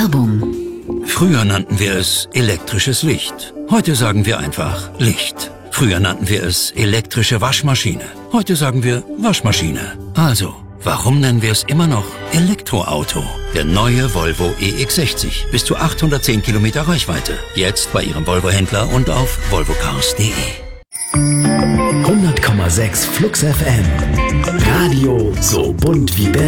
Werbung. Früher nannten wir es elektrisches Licht. Heute sagen wir einfach Licht. Früher nannten wir es elektrische Waschmaschine. Heute sagen wir Waschmaschine. Also, warum nennen wir es immer noch Elektroauto? Der neue Volvo EX60. Bis zu 810 Kilometer Reichweite. Jetzt bei Ihrem Volvo-Händler und auf volvocars.de. 100,6 Flux FM. Radio so bunt wie Berlin.